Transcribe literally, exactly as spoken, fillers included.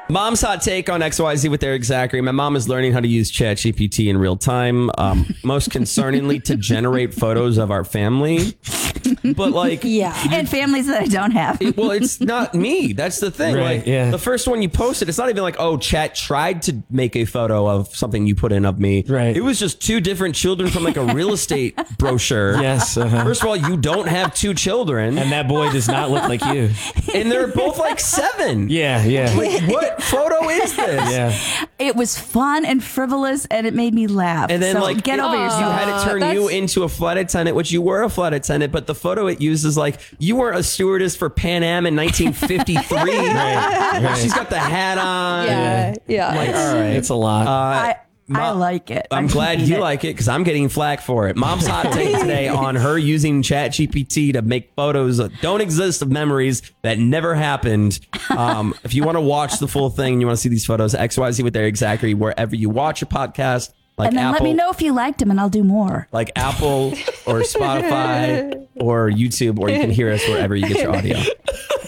Mom's hot take on X Y Z with Eric Zachary. My mom is learning how to use ChatGPT in real time. Um, most concerningly, to generate photos of our family. But like, yeah, and families that I don't have. It, well, it's not me. That's the thing. Right, like yeah. the first one you posted, it's not even like, oh, Chat tried to make a photo of something you put in of me. Right. It was just two different children from like a real estate brochure. Yes. Uh-huh. First of all, you don't have two children, and that boy does not look like you. And they're both like seven. Yeah, yeah. Like, what photo is this? Yeah. It was fun and frivolous, and it made me laugh. And then, so like, get it- over you yourself. had to turn you into a flight attendant, which you were a flight attendant, but the photo it uses like you were a stewardess for Pan Am in nineteen fifty-three. Right, right. She's got the hat on. Yeah, yeah. Like, all right, It's a lot. Uh, I, I Mom- like it. I'm I glad mean you it. like it because I'm getting flack for it. Mom's hot take today on her using ChatGPT to make photos that don't exist of memories that never happened. Um, if you want to watch the full thing and you want to see these photos, X Y Z with Eric Zachary, wherever you watch your podcast, like And then Apple, let me know if you liked them, and I'll do more. like Apple or Spotify or YouTube, or you can hear us wherever you get your audio.